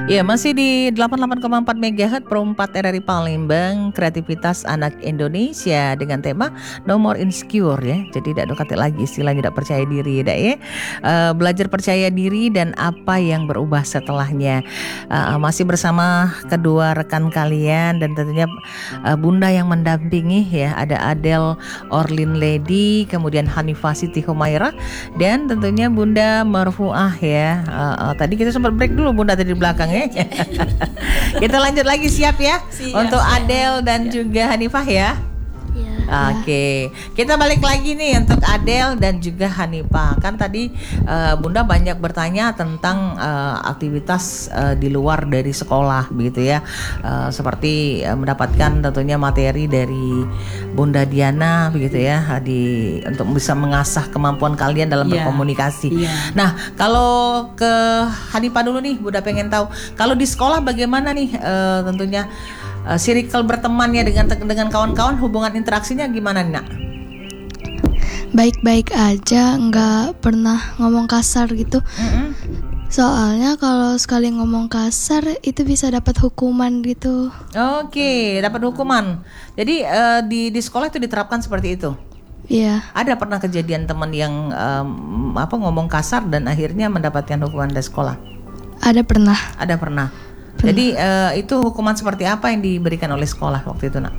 Ya, masih di 88,4 MHz Pro 4 RRI Palembang, kreativitas anak Indonesia dengan tema No More Insecure ya. Jadi tidak kata lagi istilahnya tidak percaya diri ya. Belajar percaya diri dan apa yang berubah setelahnya. Masih bersama kedua rekan kalian dan tentunya Bunda yang mendampingi ya. Ada Adel Orlin Lady, kemudian Hanifah Siti Humaira dan tentunya Bunda Marfuah ya. Tadi kita sempat break dulu Bunda tadi di belakang ya. Kita lanjut lagi, siap ya? Untuk Adel dan juga Hanifah ya. Oke, kita balik lagi nih untuk Adel dan juga Hanifah. Kan tadi Bunda banyak bertanya tentang aktivitas di luar dari sekolah begitu ya. Seperti mendapatkan tentunya materi dari Bunda Diana begitu ya, untuk bisa mengasah kemampuan kalian dalam berkomunikasi. Nah, kalau ke Hanifah dulu nih, Bunda pengen tahu kalau di sekolah bagaimana nih tentunya circle bertemannya dengan kawan-kawan, hubungan interaksinya gimana Nak? Baik-baik aja, nggak pernah ngomong kasar gitu. Soalnya kalau sekali ngomong kasar itu bisa dapat hukuman gitu. Oke, dapat hukuman. Jadi di sekolah itu diterapkan seperti itu. Iya. Ada pernah kejadian teman yang ngomong kasar dan akhirnya mendapatkan hukuman dari sekolah? Ada pernah. Ada pernah. Jadi itu hukuman seperti apa yang diberikan oleh sekolah waktu itu Nak?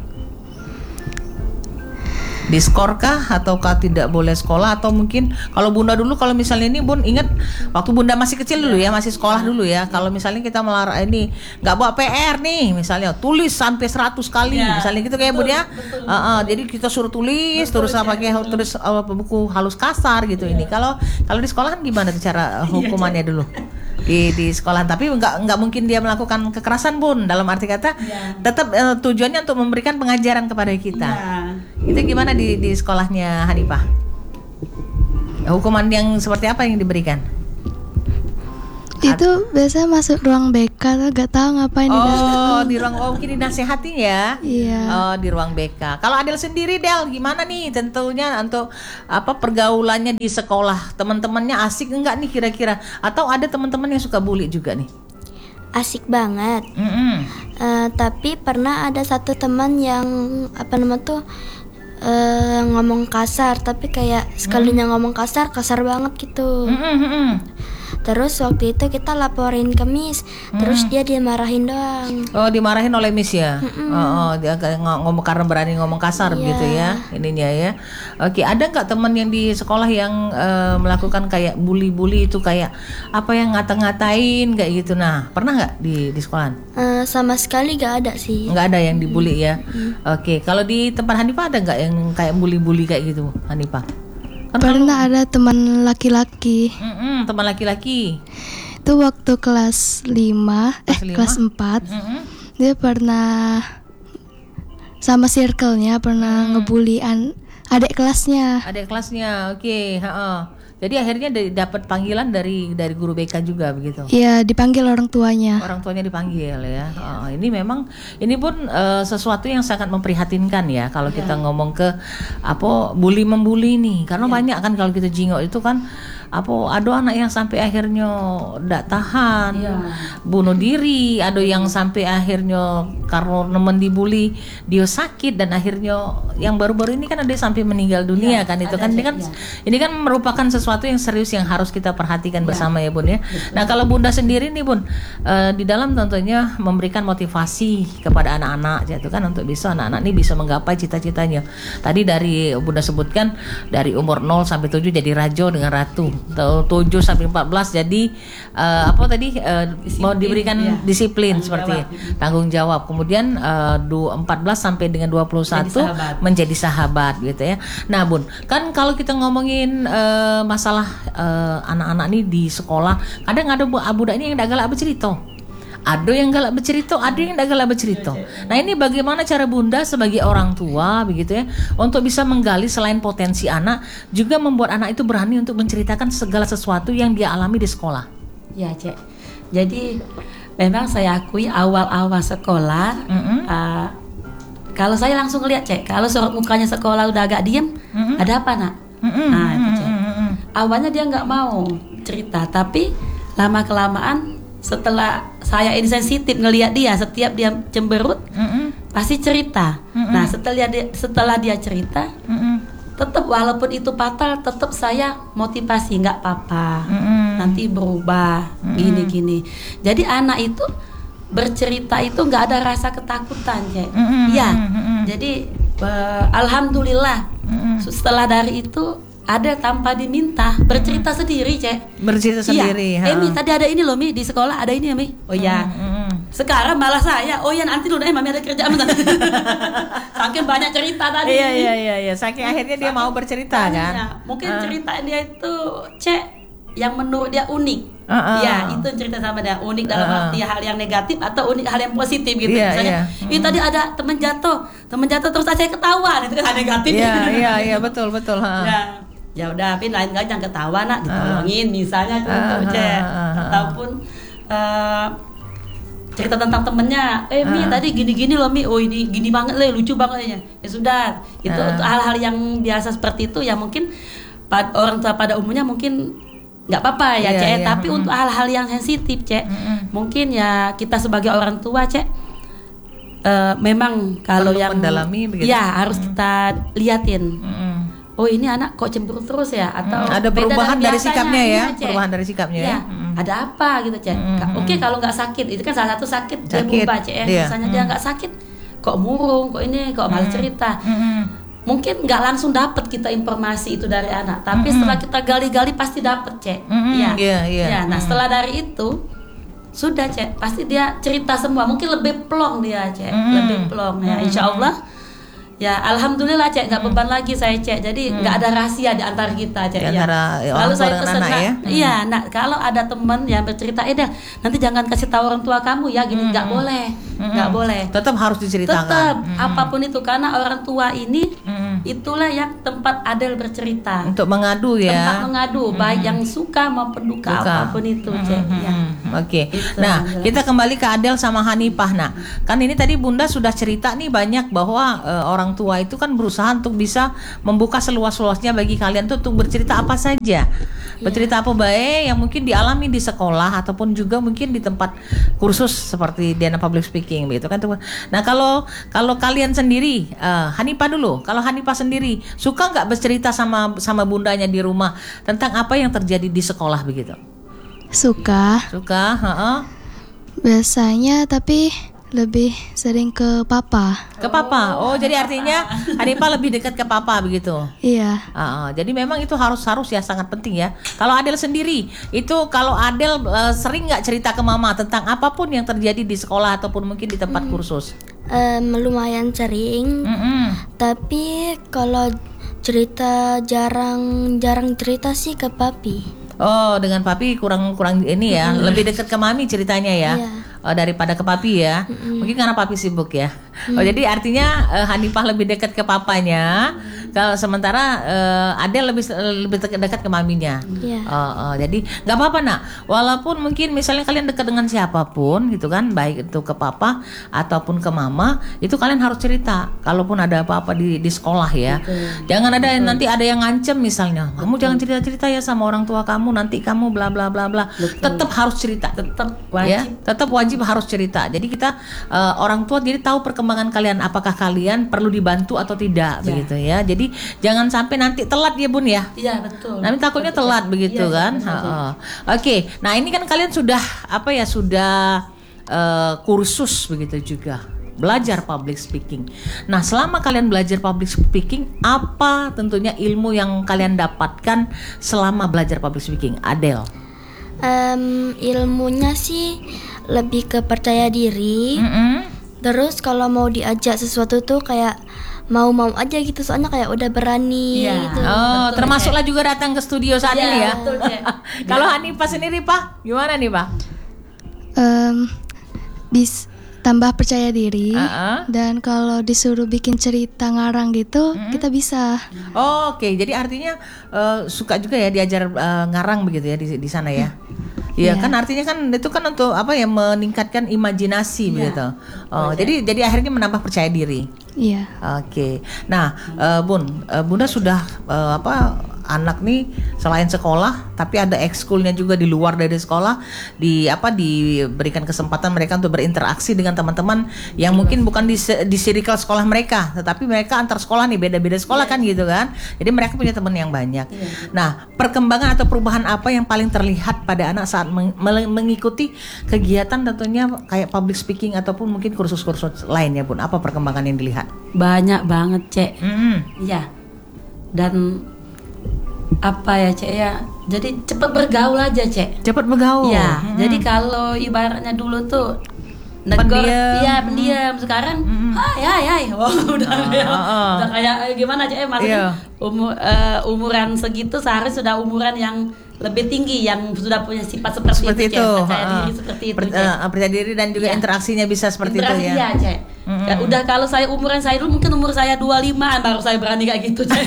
Diskorkah ataukah tidak boleh sekolah, atau mungkin kalau Bunda dulu, kalau misalnya ini Bun ingat waktu Bunda masih kecil dulu ya, masih sekolah dulu ya, kalau misalnya kita melarang ini nggak bawa PR nih misalnya, tulis sampai 100 kali misalnya gitu kayak Bun ya. Jadi kita suruh tulis terus pakai tulis buku halus kasar gitu. Ini kalau di sekolahan gimana tuh cara hukumannya dulu? Di sekolah, tapi nggak mungkin dia melakukan kekerasan Bun, dalam arti kata tetap tujuannya untuk memberikan pengajaran kepada kita. Itu gimana di sekolahnya Hanifah? Hukuman yang seperti apa yang diberikan? Itu biasanya masuk ruang BK, gak tahu ngapain di dalam. Di ruang mungkin dinasehatin ya. Iya. Di ruang BK. Kalau Adel sendiri Del, gimana nih tentunya untuk pergaulannya di sekolah? Teman-temannya asik enggak nih kira-kira? Atau ada teman-teman yang suka bully juga nih? Asik banget. Tapi pernah ada satu teman yang ngomong kasar, tapi kayak sekalinya ngomong kasar banget gitu. Terus waktu itu kita laporin ke Miss, terus dia dimarahin doang. Oh, dimarahin oleh Miss ya? Dia ngomong karena berani ngomong kasar gitu ya, ininya ya. Oke, ada nggak teman yang di sekolah yang melakukan kayak bully itu, kayak apa yang ngata-ngatain kayak gitu? Nah, pernah nggak di sekolahan? Sama sekali nggak ada sih. Nggak ada yang dibully ya? Oke, kalau di tempat Hanifah ada nggak yang kayak bully-bully kayak gitu, Hanifah? Pernah ada teman laki-laki. Teman laki-laki. Itu waktu kelas 4 dia pernah sama circle-nya pernah ngebully adik kelasnya. Oke. Jadi akhirnya dapat panggilan dari guru BK juga begitu. Iya, dipanggil orang tuanya. Orang tuanya dipanggil ya. Ini memang ini pun sesuatu yang sangat memprihatinkan ya kalau kita ngomong ke bully membuli nih. Karena banyak kan kalau kita jingok itu kan ada anak yang sampai akhirnya tidak tahan, bunuh diri, ada yang sampai akhirnya karena nemen dibully dia sakit dan akhirnya yang baru-baru ini kan ada sampai meninggal dunia kan, itu kan ini kan merupakan sesuatu yang serius yang harus kita perhatikan bersama ya Bun ya. Nah, kalau Bunda sendiri nih Bun, di dalam tentunya memberikan motivasi kepada anak-anak itu kan untuk bisa anak-anak ini bisa menggapai cita-citanya. Tadi dari Bunda sebutkan dari umur 0 sampai 7 jadi rajo dengan ratu. 7 sampai 14 jadi mau diberikan disiplin seperti tanggung jawab. Kemudian 14 sampai dengan 21 menjadi sahabat gitu ya. Nah Bun, kan kalau kita ngomongin masalah anak-anak nih di sekolah, kadang ada budak ini yang tidak galak bercerita. Ada yang galak bercerita, ada yang tidak galak bercerita. Nah, ini bagaimana cara Bunda sebagai orang tua begitu ya, untuk bisa menggali selain potensi anak, juga membuat anak itu berani untuk menceritakan segala sesuatu yang dia alami di sekolah. Ya, Cek. Jadi memang saya akui awal-awal sekolah, kalau saya langsung lihat, Cek, kalau sorot mukanya sekolah udah agak diem, ada apa nak? Itu Cek. Awalnya dia nggak mau cerita, tapi lama kelamaan setelah saya ini sensitif ngelihat dia, setiap dia cemberut pasti cerita. Nah setelah dia cerita, tetap walaupun itu fatal, tetap saya motivasi, nggak apa-apa, nanti berubah, gini. Jadi anak itu bercerita itu nggak ada rasa ketakutan, Cek. Ya, jadi alhamdulillah setelah dari itu ada tanpa diminta bercerita sendiri, Cek. Bercerita sendiri. Iya. Mi tadi ada ini loh, Mi di sekolah ada ini ya, Mi. Oh ya. Sekarang malah saya, oh ya nanti dulu Mami ada kerjaan. Saking banyak cerita tadi. Iya. Saking akhirnya dia mau bercerita kan. Ya, mungkin cerita dia itu, Cek, yang menurut dia unik. Ya, itu cerita sama dia unik dalam arti hal yang negatif atau unik hal yang positif gitu. Misalnya, ini tadi ada teman jatuh terus saya ketawa, itu kan hal negatif. Iya, betul. Ya udah, tapi lain kali jangan ketawa, nak, ditolongin misalnya contoh, Cek. Ataupun cerita tentang temennya, Mi tadi gini loh, Mi, oh ini gini banget le, lucu banget ya sudah, itu untuk hal-hal yang biasa seperti itu ya mungkin orang tua pada umumnya mungkin nggak apa-apa ya, Cek. Tapi untuk hal-hal yang sensitif, Cek, mungkin ya kita sebagai orang tua, Cek, memang kalau perlu yang mendalami begitu. Ya harus kita liatin. Oh ini anak kok cemberut terus ya, atau ada beda perubahan dari sikapnya ya, Cek. perubahan dari sikapnya ya. Ada apa gitu, Cek. Oke, kalau nggak sakit, itu kan salah satu sakit dia berubah, Cek. Misalnya dia nggak sakit, kok murung, kok ini, kok malas cerita. Mungkin nggak langsung dapat kita informasi itu dari anak, tapi setelah kita gali-gali pasti dapat, Cek. Ya, nah setelah dari itu sudah, Cek, pasti dia cerita semua. Mungkin lebih plong dia, Cek, lebih plong ya. Insya Allah. Ya, alhamdulillah, Cek, nggak beban lagi saya, Cek. Jadi nggak ada rahasia di antara kita, Cek. Lalu saya pesan, iya, nah kalau ada teman yang bercerita, nanti jangan kasih tahu orang tua kamu ya, gini, nggak boleh, nggak boleh. Tetap harus diceritakan. Tetap, apapun itu, karena orang tua ini itulah yang tempat adil bercerita. Untuk mengadu ya. Tempat mengadu, baik yang suka maupun duka. Apapun itu, Cek. Ya. Oke. Itu, nah, kita kembali ke Adel sama Hanifah. Nah, kan ini tadi Bunda sudah cerita nih banyak bahwa orang tua itu kan berusaha untuk bisa membuka seluas-luasnya bagi kalian tuh untuk bercerita apa saja. Bercerita apa baik yang mungkin dialami di sekolah ataupun juga mungkin di tempat kursus seperti Diana Public Speaking begitu kan. Nah, kalau kalian sendiri, Hanifah dulu. Kalau Hanifah sendiri suka nggak bercerita sama bundanya di rumah tentang apa yang terjadi di sekolah begitu? Suka. Biasanya tapi lebih sering ke papa. Ke papa. Oh, jadi artinya Hanifah lebih dekat ke papa begitu. Iya. Jadi memang itu harus ya, sangat penting ya. Kalau Adel sendiri, itu kalau Adel sering nggak cerita ke mama tentang apapun yang terjadi di sekolah ataupun mungkin di tempat kursus? Lumayan sering. Tapi kalau cerita jarang cerita sih ke papi. Oh, dengan papi kurang ini ya, lebih dekat ke mami ceritanya ya. Daripada ke papi ya. Mungkin karena papi sibuk ya. Jadi artinya Hanifah lebih dekat ke papanya, kalau sementara Adel lebih dekat ke maminya. Jadi nggak apa-apa, nak. Walaupun mungkin misalnya kalian dekat dengan siapapun gitu kan, baik itu ke papa ataupun ke mama, itu kalian harus cerita. Kalaupun ada apa-apa di sekolah ya. Jangan ada nanti ada yang ngancem misalnya. Kamu jangan cerita-cerita ya sama orang tua kamu, nanti kamu bla bla bla bla. Tetap harus cerita. Tetap wajib. Ya, tetap wajib harus cerita. Jadi kita orang tua jadi tahu perkembangan kalian, apakah kalian perlu dibantu atau tidak begitu ya. Jadi jangan sampai nanti telat ya, Bun ya. Iya, betul. Nanti takutnya telat begitu kan. Oke. Nah, ini kan kalian sudah sudah kursus begitu juga. Belajar public speaking. Nah, selama kalian belajar public speaking, apa tentunya ilmu yang kalian dapatkan selama belajar public speaking? Adel. Ilmunya sih lebih ke percaya diri. Terus kalau mau diajak sesuatu tuh kayak mau aja gitu, soalnya kayak udah berani gitu. Betul, termasuklah juga datang ke studio saat ini ya. Betul, Kalau Hanifah sendiri, Pak, gimana nih, Pak? Tambah percaya diri. Dan kalau disuruh bikin cerita ngarang gitu, kita bisa. Oke, jadi artinya suka juga ya diajar ngarang begitu ya di sana ya. Iya, kan artinya kan itu kan untuk meningkatkan imajinasi begitu. Jadi akhirnya menambah percaya diri. Iya. Oke. Nah, Bunda sudah anak nih selain sekolah tapi ada ekskulnya juga di luar dari sekolah, diberikan kesempatan mereka untuk berinteraksi dengan teman-teman yang mungkin bukan di circle sekolah mereka, tetapi mereka antar sekolah nih, beda-beda sekolah kan gitu kan. Jadi mereka punya teman yang banyak. Nah, perkembangan atau perubahan apa yang paling terlihat pada anak saat mengikuti kegiatan tentunya kayak public speaking ataupun mungkin kursus-kursus lainnya, Bun? Apa perkembangan yang dilihat? Banyak banget, Cek. Iya. Dan apa ya, Cek ya? Jadi cepat bergaul aja, Cek. Cepat bergaul. Ya. Jadi kalau ibaratnya dulu tuh pendiam. Sekarang hai. Udah kayak gimana, Cek? Maksudnya umuran segitu seharusnya sudah umuran yang lebih tinggi, yang sudah punya sifat seperti itu. Percaya diri seperti itu, percaya diri dan juga interaksinya bisa seperti itu ya. Iya, Cek. Ya, udah kalau umuran saya dulu mungkin umur saya 25-an baru saya berani kayak gitu, Cek.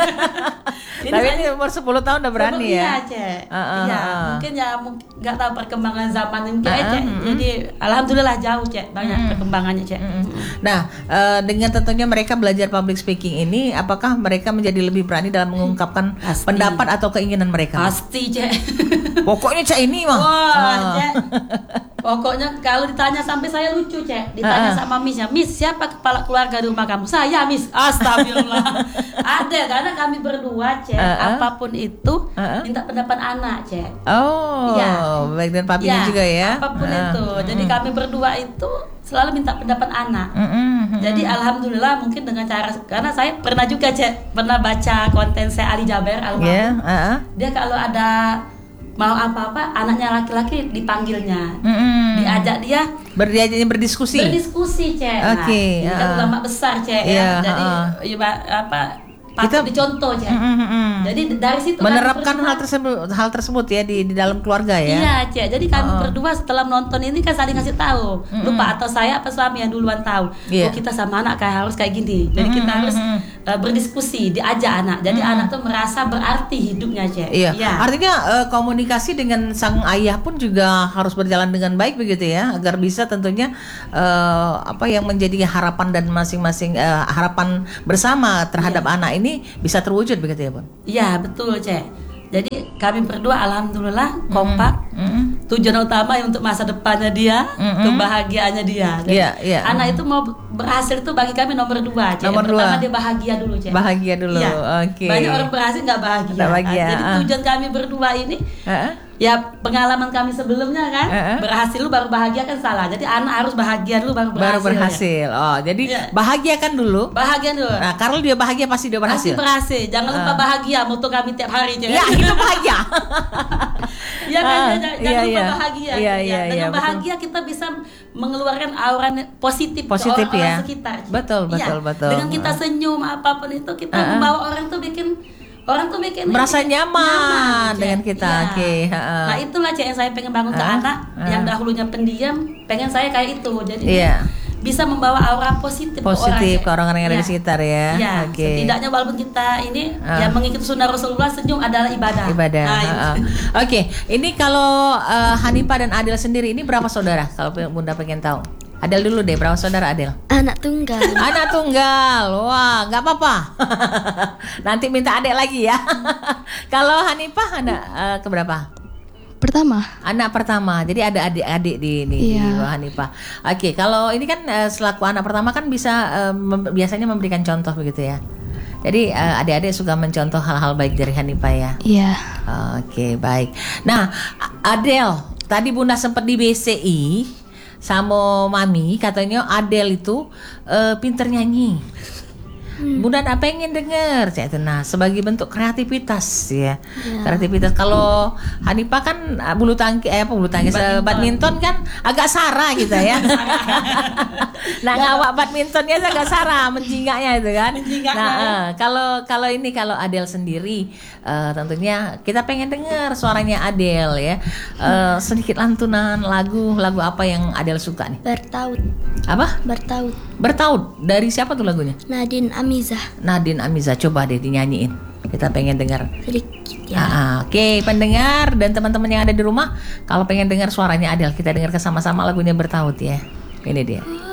Tapi ini umur 10 tahun udah berani ya. Iya, Cek. Mungkin nggak tahu perkembangan zaman ini, Cek. Jadi alhamdulillah jauh, Cek. Banyak perkembangannya, Cek. Nah, dengan tentunya mereka belajar public speaking ini, apakah mereka menjadi lebih berani dalam mengungkapkan pendapat atau keinginan mereka? Pasti, Cek. Pokoknya Cek ini mah. Wah, Cek. Pokoknya kalau ditanya sampai saya lucu, Cek. Ditanya sama Miss, Miss siapa kepala keluarga di rumah kamu? Saya, Miss. Astagfirullah. Ada, karena kami berdua, Cek. Apapun itu minta pendapat anak, Cek. Oh, baik, dan papinya juga ya. Apapun itu. Jadi kami berdua itu selalu minta pendapat anak. Jadi alhamdulillah mungkin dengan cara, karena saya pernah juga, Cek, pernah baca konten saya Ali Jaber almarhum. Dia kalau ada mau apa-apa anaknya laki-laki dipanggilnya, diajak dia berdiskusi, Cek. Oke. Kan ulama besar, Cek. Jadi patut dicontoh, Cek. Jadi dari situ menerapkan hal tersebut ya di dalam keluarga ya. Iya, Cek. Jadi kami berdua setelah menonton ini kan saling ngasih tahu. Lupa atau saya apa suami yang duluan tahu. Oh, kita sama anak harus kayak gini. Jadi kita harus berdiskusi, diajak anak. Jadi anak tuh merasa berarti hidupnya, Cek. Iya. Artinya komunikasi dengan sang ayah pun juga harus berjalan dengan baik begitu ya, agar bisa tentunya apa yang menjadi harapan dan masing-masing harapan bersama terhadap anak ini bisa terwujud begitu ya, Bun? Iya, betul, Cek. Jadi kami berdua alhamdulillah kompak. Tujuan utama untuk masa depannya dia, kebahagiaannya dia. Jadi, anak itu mau berhasil itu bagi kami nomor 2, Cek. Yang pertama dia bahagia dulu, Cek. Bahagia dulu. Oke. Banyak orang berhasil nggak bahagia. Jadi tujuan kami berdua ini ya pengalaman kami sebelumnya kan, berhasil lu baru bahagia kan salah. Jadi anak harus bahagia dulu baru berhasil. Ya? Oh, jadi bahagiakan dulu. Bahagia dulu. Nah, kalau dia bahagia pasti dia berhasil. Pasti berhasil. Jangan lupa bahagia, moto kami tiap hari, Cek. Ya, itu bahagia. Ya kan, jangan lupa bahagia. Dengan bahagia kita bisa mengeluarkan aura positif ke orang sekitar. Betul. Dengan kita senyum apapun itu kita membawa orang tuh bikin merasa nyaman dengan kita. Oke. Nah, itulah, Cek, yang saya pengen bangun ke anak yang dahulunya pendiam, pengen saya kayak itu. Jadi bisa membawa aura positif ke orang-orang yang ada di sekitar ya. Setidaknya walaupun kita ini yang mengikuti sunnah Rasulullah, senyum adalah ibadah. Oke. Ini kalau Hanifah dan Adel sendiri ini berapa saudara? Kalau Bunda pengen tahu. Adel dulu deh, berapa saudara Adel? Anak tunggal. Anak tunggal, wah nggak apa-apa. Nanti minta adek lagi ya. Kalau Hanifah anak keberapa? Pertama. Anak pertama, jadi ada adik-adik di Hanifah. Oke, kalau ini kan selaku anak pertama kan bisa biasanya memberikan contoh begitu ya. Jadi adik-adik suka mencontoh hal-hal baik dari Hanifah ya. Iya. Oke, baik. Nah, Adel, tadi Bunda sempat di BCI sama Mami, katanya Adel itu pinter nyanyi. Bunda tak pengen denger, nah sebagai bentuk kreativitas ya. Kreativitas. Kalau Hanifah kan bulu tangkis badminton kan agak sara gitu ya. Nah, ngawak badmintonnya agak sara, menjingaknya itu kan. Nah, kalau Adel sendiri tentunya kita pengen dengar suaranya Adel ya. Sedikit lantunan lagu apa yang Adel suka nih? Bertaut. Apa? Bertaut. Dari siapa tuh lagunya? Nadine Amizah, coba deh dinyanyiin. Kita pengen dengar sedikit ya. Oke, pendengar dan teman-teman yang ada di rumah, kalau pengen dengar suaranya Adel, kita dengar sama-sama lagunya Bertaut ya. Ini dia.